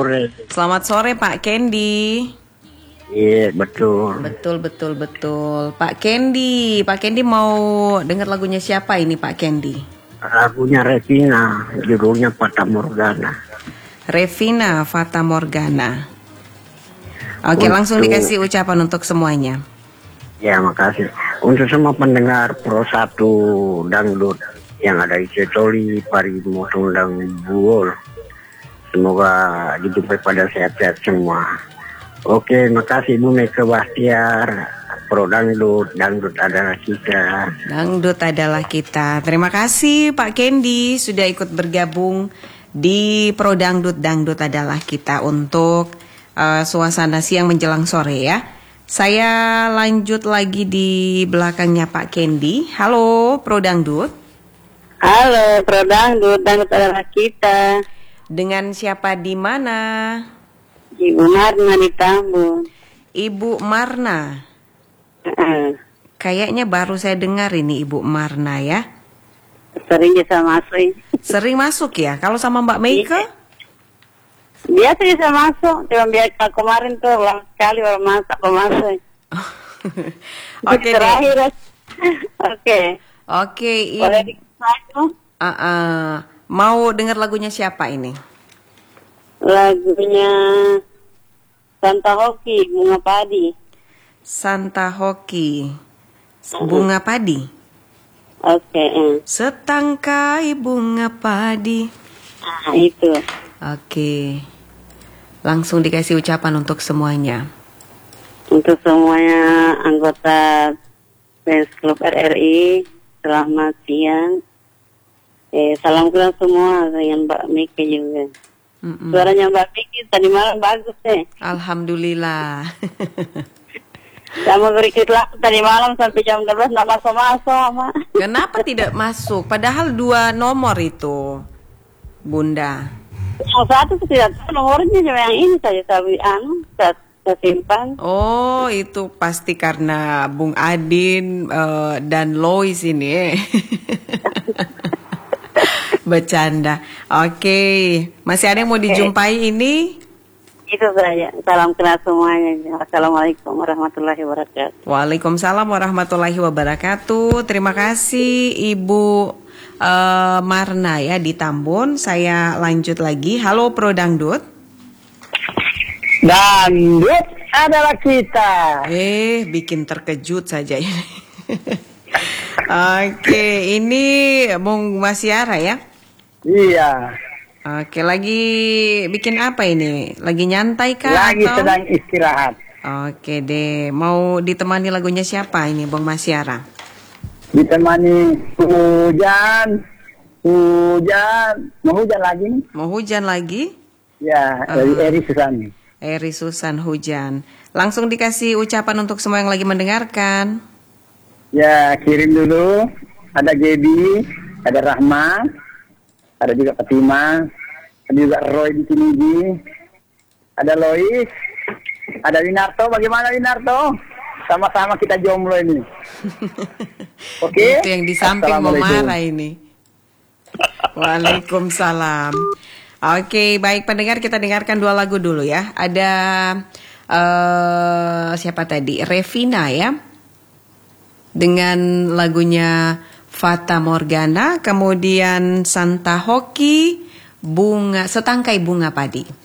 sore. Selamat sore Pak Kendi. Iya, betul. Betul. Pak Kendi mau dengar lagunya siapa ini Pak Kendi? Lagunya Revina, judulnya Fata Morgana. Revina Fata Morgana. Oke, langsung dikasih ucapan untuk semuanya. Ya, makasih. Untuk semua pendengar Pro 1 Dangdut yang ada di Cetoli, Pari, Mosong, dan Buol. Semoga dijumpai pada sehat-sehat semua. Oke, makasih Bu Meka Bahtiar. Pro Dangdut adalah kita. Dangdut adalah kita. Terima kasih Pak Kendi sudah ikut bergabung di Pro Dangdut adalah kita untuk suasana siang menjelang sore ya. Saya lanjut lagi di belakangnya Pak Kendi. Halo Pro Dangdut. Halo Pro Dangdut adalah kita. Dengan siapa di mana? Ibu Marna di Tambun. Ibu Marna. Kayaknya baru saya dengar ini Ibu Marna ya. Sering bisa masuk. Sering masuk ya? Kalau sama Mbak Meike? Biasa bisa masuk. Cuma biar kemarin tuh ulang sekali baru masuk. Oke terakhir. Oke. Boleh dikasih? Mau dengar lagunya siapa ini? Lagunya Santa Hoki, Bunga Padi. Santa Hoki, Bunga Padi. Oke. Setangkai bunga padi. Itu. Oke. Langsung dikasih ucapan untuk semuanya. Untuk semuanya anggota Fans Club RRI, selamat siang. Salam kenal semua dengan Mbak Miki juga. Suaranya Mbak Miki tadi malam bagus Alhamdulillah. Sama berikut lagu tadi malam sampai jam 12 nggak masuk. Kenapa tidak masuk? Padahal 2 nomor itu, Bunda. Yang satu tidak tahu nomornya, cuma yang ini saja saya simpan. Oh, itu pasti karena Bung Adin dan Lois ini. Bercanda. Oke. Masih ada yang mau dijumpai ini? Itu saja. Salam kenal semuanya. Assalamualaikum warahmatullahi wabarakatuh. Waalaikumsalam warahmatullahi wabarakatuh. Terima kasih Ibu Marna ya di Tambun. Saya lanjut lagi. Halo Pro Dangdut. Dangdut adalah kita. Bikin terkejut saja ini. Oke, ini Bung Masyara ya? Iya. Oke, lagi bikin apa ini? Lagi nyantai kah? Lagi atau? sedang istirahat. Oke deh, mau ditemani lagunya siapa ini Bung Masyara? Ditemani hujan. Mau hujan lagi nih? Mau hujan lagi? Ya, dari Eri Susan. Eri Susan hujan. Langsung dikasih ucapan untuk semua yang lagi mendengarkan. Ya, kirim dulu. Ada Gaby, ada Rahma, ada juga Fatima, ada juga Roy di sini, ada Lois, ada Winarto. Bagaimana Winarto? Sama-sama kita jomblo ini. Oke? Itu yang di samping mau marah ini. Waalaikumsalam. Oke, baik pendengar, kita dengarkan 2 lagu dulu ya. Ada siapa tadi? Revina ya. Dengan lagunya Fata Morgana, kemudian Santa Hoki, Setangkai Bunga Padi.